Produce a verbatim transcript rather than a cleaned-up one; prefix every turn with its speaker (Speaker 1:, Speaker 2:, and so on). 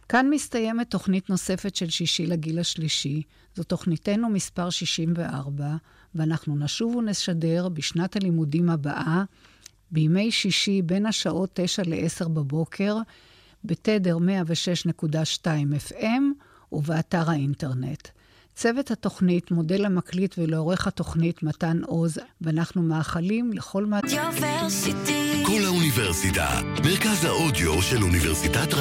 Speaker 1: כאן מסתיימת תוכנית נוספת של שישי לגיל השלישי. זו תוכניתנו מספר שישים וארבע, ואנחנו נשוב ונשדר בשנת הלימודים הבאה, בימי שישי בין השעות תשע לעשר בבוקר, בתדר מאה ושש נקודה שתיים אף אם ובאתר האינטרנט. צוות התוכנית מודל המקליט ולעורך התוכנית מתן עוז, ואנחנו מאחלים לכל מה...
Speaker 2: כל האוניברסיטה, מרכז האודיו של אוניברסיטת